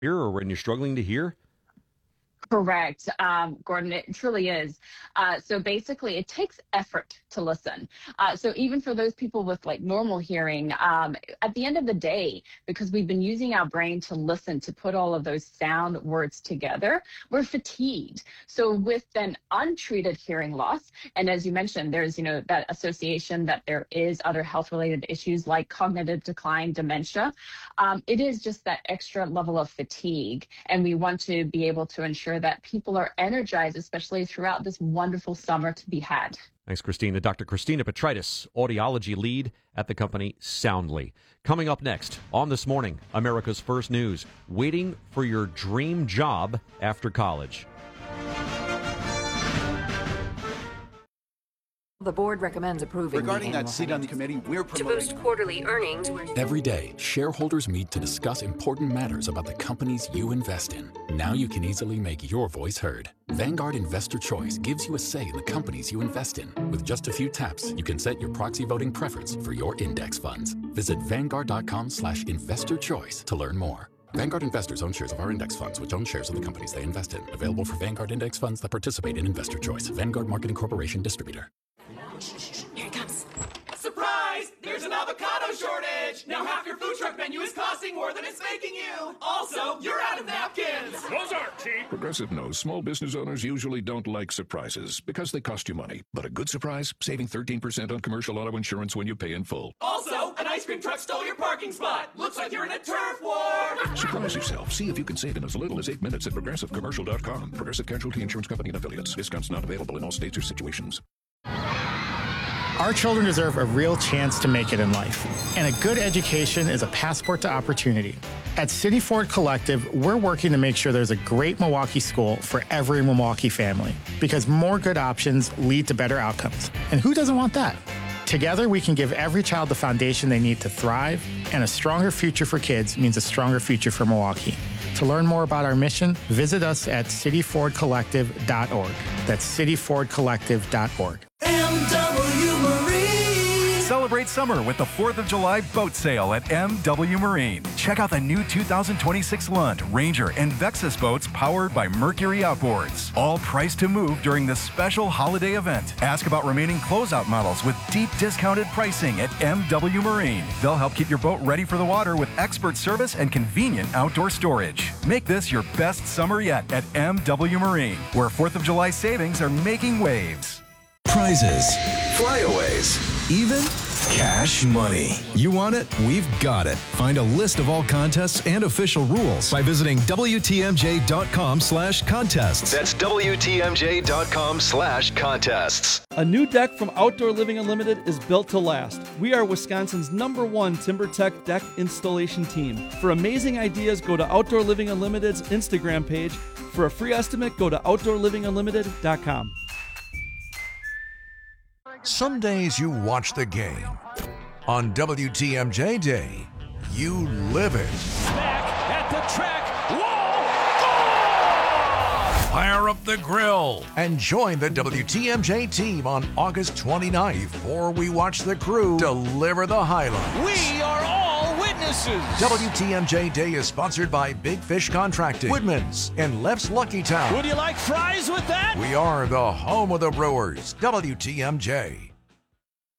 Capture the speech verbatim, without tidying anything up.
hear or when you're struggling to hear? Correct, um, Gordon, it truly is. Uh, so basically, it takes effort to listen. Uh, so even for those people with like normal hearing, um, at the end of the day, because we've been using our brain to listen, to put all of those sound words together, we're fatigued. So with an untreated hearing loss, and as you mentioned, there's, you know, that association that there is other health-related issues like cognitive decline, dementia. Um, it is just that extra level of fatigue. And we want to be able to ensure that people are energized, especially throughout this wonderful summer to be had. Thanks, Christina. Doctor Christina Petritis, audiology lead at the company Soundly. Coming up next on This Morning, America's First News, waiting for your dream job after college. The board recommends approving Regarding that seat on the committee, we're promoting... to boost quarterly earnings. Every day, shareholders meet to discuss important matters about the companies you invest in. Now you can easily make your voice heard. Vanguard Investor Choice gives you a say in the companies you invest in. With just a few taps, you can set your proxy voting preference for your index funds. Visit Vanguard.com slash investor choice to learn more. Vanguard investors own shares of our index funds, which own shares of the companies they invest in. Available for Vanguard index funds that participate in Investor Choice. Vanguard Marketing Corporation Distributor. Here it comes. Surprise! There's an avocado shortage! Now half your food truck menu is costing more than it's making you! Also, you're out of napkins! Those aren't cheap! Progressive knows small business owners usually don't like surprises because they cost you money. But a good surprise? Saving thirteen percent on commercial auto insurance when you pay in full. Also, an ice cream truck stole your parking spot! Looks like you're in a turf war! Surprise yourself. See if you can save in as little as eight minutes at Progressive Commercial dot com. Progressive Casualty Insurance Company and Affiliates. Discounts not available in all states or situations. Our children deserve a real chance to make it in life, and a good education is a passport to opportunity. At City Ford Collective, we're working to make sure there's a great Milwaukee school for every Milwaukee family, because more good options lead to better outcomes. And who doesn't want that? Together, we can give every child the foundation they need to thrive, and a stronger future for kids means a stronger future for Milwaukee. To learn more about our mission, visit us at city ford collective dot org. That's city ford collective dot org. M W Marine. Celebrate summer with the fourth of July boat sale at M W Marine. Check out the new two thousand twenty-six Lund, Ranger, and Vexus boats powered by Mercury Outboards. All priced to move during this special holiday event. Ask about remaining closeout models with deep discounted pricing at M W Marine. They'll help keep your boat ready for the water with expert service and convenient outdoor storage. Make this your best summer yet at M W Marine, where fourth of July savings are making waves. Prizes, flyaways, even cash money. You want it? We've got it. Find a list of all contests and official rules by visiting W T M J dot com slash contests. That's W T M J dot com slash contests. A new deck from Outdoor Living Unlimited is built to last. We are Wisconsin's number one TimberTech deck installation team. For amazing ideas, go to Outdoor Living Unlimited's Instagram page. For a free estimate, go to outdoor living unlimited dot com. Some days you watch the game. On W T M J Day, you live it. Back at the track, wall, goal! Fire up the grill and join the W T M J team on August twenty-ninth before we watch the crew deliver the highlights. We are all witnesses. W T M J Day is sponsored by Big Fish Contracting, Woodman's, and Left's Lucky Town. Would you like fries with that? We are the home of the Brewers, W T M J.